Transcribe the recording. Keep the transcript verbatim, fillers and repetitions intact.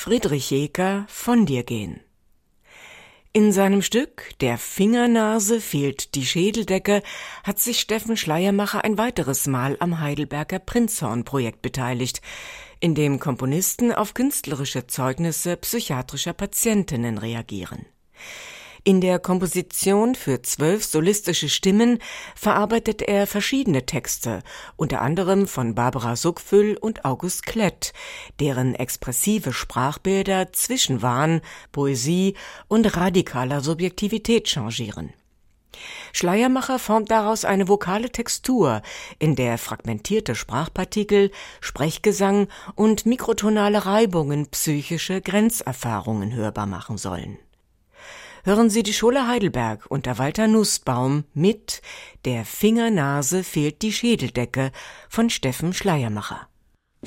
Friedrich Jeker, Von dir gehen. In seinem Stück »Der Fingernase fehlt die Schädeldecke« hat sich Steffen Schleiermacher ein weiteres Mal am Heidelberger Prinzhorn-Projekt beteiligt, in dem Komponisten auf künstlerische Zeugnisse psychiatrischer Patientinnen reagieren. In der Komposition für zwölf solistische Stimmen verarbeitet er verschiedene Texte, unter anderem von Barbara Suckfüll und August Klett, deren expressive Sprachbilder zwischen Wahn, Poesie und radikaler Subjektivität changieren. Schleiermacher formt daraus eine vokale Textur, in der fragmentierte Sprachpartikel, Sprechgesang und mikrotonale Reibungen psychische Grenzerfahrungen hörbar machen sollen. Hören Sie die Schola Heidelberg unter Walter Nußbaum mit »Der Fingernase fehlt die Schädeldecke« von Steffen Schleiermacher.